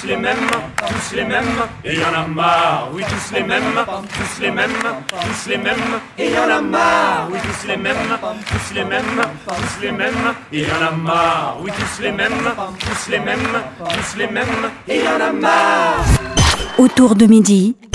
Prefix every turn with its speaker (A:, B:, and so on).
A: les mêmes, tous les mêmes, et y en a marre. Oui, tous les mêmes, tous les mêmes, tous les mêmes, et y en a marre. Oui, tous les mêmes, tous les mêmes, tous les mêmes, et y en a marre. Oui, tous les mêmes, tous les mêmes, tous les mêmes, et y en a marre.
B: Autour de midi,